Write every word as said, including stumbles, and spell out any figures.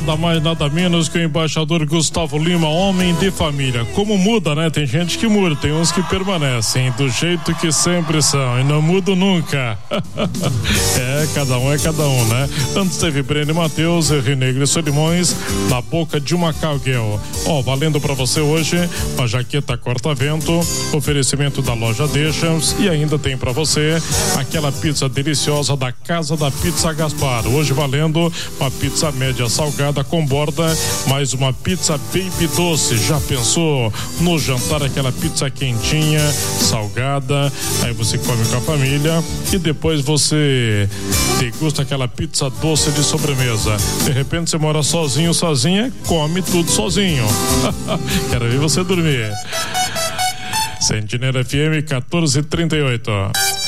nada mais, nada menos que o embaixador Gustavo Lima, homem de família. Como muda, né? Tem gente que muda, tem uns que permanecem do jeito que sempre são e não mudam nunca. É, cada um é cada um, né? Antes teve Breno Matheus e Renegre Solimões, Na Boca de uma Cowgirl. Ó, valendo pra você hoje uma jaqueta corta-vento, oferecimento da loja Deixams, e ainda tem pra você aquela pizza deliciosa da Casa da Pizza Gaspar. Hoje valendo uma pizza média salgada com borda, mais uma pizza baby doce. Já pensou no jantar aquela pizza quentinha, salgada, aí você come com a família e depois você degusta aquela pizza doce de sobremesa. De repente você mora sozinho, sozinha, come tudo sozinho. Quero ver você dormir. Sentinela F M quatorze e trinta e oito.